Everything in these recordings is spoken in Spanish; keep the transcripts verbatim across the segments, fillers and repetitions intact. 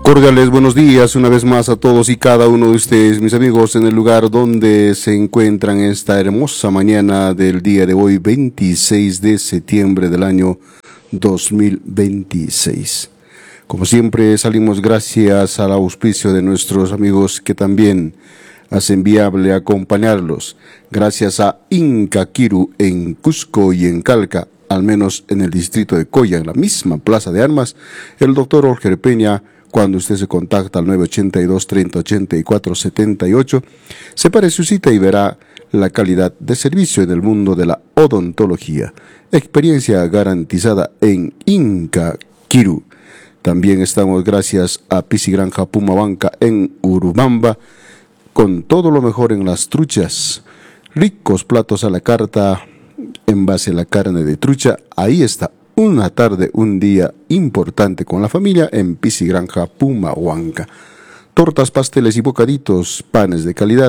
Cordiales buenos días una vez más a todos y cada uno de ustedes, mis amigos, en el lugar donde se encuentran esta hermosa mañana del día de hoy, veintiséis de septiembre del año dos mil veintiséis. Como siempre, salimos gracias al auspicio de nuestros amigos que también hacen viable acompañarlos. Gracias a Inca Kiru en Cusco y en Calca, al menos en el distrito de Coya, en la misma plaza de armas, el doctor Jorge Peña. Cuando usted se contacta al nueve ochenta y dos, treinta, ochenta y cuatro, setenta y ocho, separe su cita y verá la calidad de servicio en el mundo de la odontología. Experiencia garantizada en Inca Kiru. También estamos gracias a Piscigranja Pumabanca en Urubamba, con todo lo mejor en las truchas. Ricos platos a la carta en base a la carne de trucha. Ahí está. Una tarde, un día importante con la familia en Piscigranja Pumahuanca. Tortas, pasteles y bocaditos, panes de calidad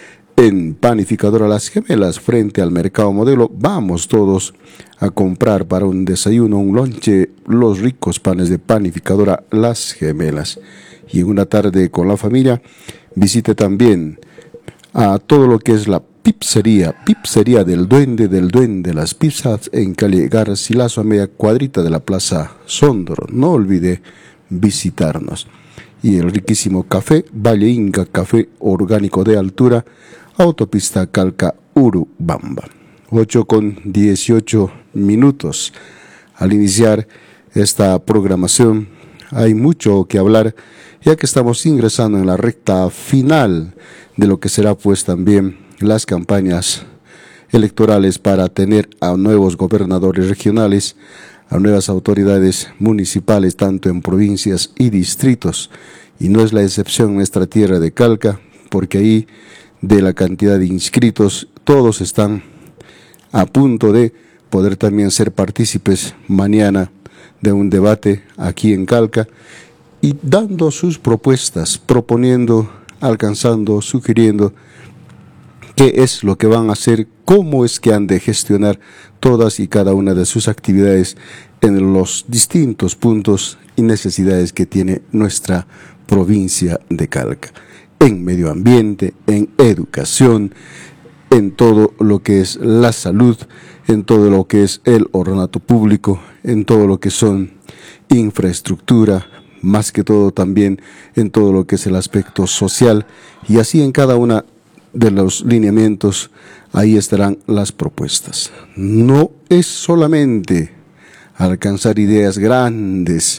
en Panificadora Las Gemelas, frente al Mercado Modelo. Vamos todos a comprar para un desayuno, un lonche, los ricos panes de Panificadora Las Gemelas. Y en una tarde con la familia, visite también a todo lo que es la Pizzería, Pizzería del Duende, del Duende, las pizzas en calle Garcilaso, a media cuadrita de la Plaza Sondoro. No olvide visitarnos. Y el riquísimo café, Valle Inca, café orgánico de altura, autopista Calca, Urubamba. ocho con dieciocho minutos. Al iniciar esta programación, hay mucho que hablar, ya que estamos ingresando en la recta final de lo que será pues también las campañas electorales para tener a nuevos gobernadores regionales, a nuevas autoridades municipales, tanto en provincias y distritos. Y no es la excepción en nuestra tierra de Calca, porque ahí de la cantidad de inscritos, todos están a punto de poder también ser partícipes mañana de un debate aquí en Calca y dando sus propuestas, proponiendo, alcanzando, sugiriendo qué es lo que van a hacer, cómo es que han de gestionar todas y cada una de sus actividades en los distintos puntos y necesidades que tiene nuestra provincia de Calca, en medio ambiente, en educación, en todo lo que es la salud, en todo lo que es el ornato público, en todo lo que son infraestructura, más que todo también en todo lo que es el aspecto social, y así en cada una de los lineamientos, ahí estarán las propuestas. No es solamente alcanzar ideas grandes,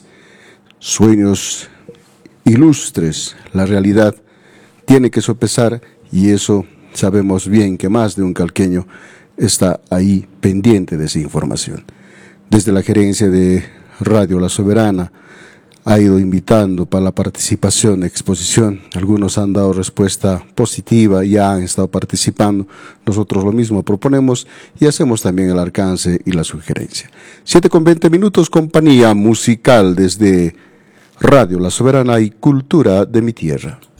sueños ilustres. La realidad tiene que sopesar, y eso sabemos bien que más de un calqueño está ahí pendiente de esa información. Desde la gerencia de Radio La Soberana ha ido invitando para la participación, exposición. Algunos han dado respuesta positiva, ya han estado participando. Nosotros lo mismo proponemos y hacemos también el alcance y la sugerencia. siete con veinte minutos, compañía musical desde Radio La Soberana y Cultura de mi Tierra.